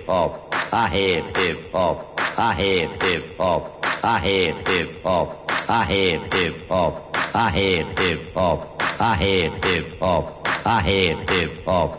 hop, I hate hip hop, I hate hip hop, I hate hip hop, I hate hip hop, I hate hip hop, I hate hip hop, I hate hip hop.